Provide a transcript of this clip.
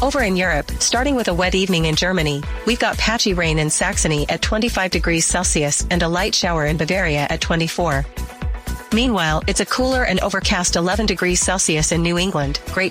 Over in Europe, starting with a wet evening in Germany, we've got patchy rain in Saxony at 25 degrees Celsius and a light shower in Bavaria at 24. Meanwhile, it's a cooler and overcast 11 degrees Celsius in New England, Great